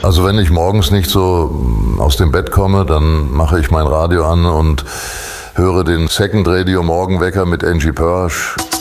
Also wenn ich morgens nicht so aus dem Bett komme, dann mache ich mein Radio an und höre den Second Radio Morgenwecker mit Angie Pörsch.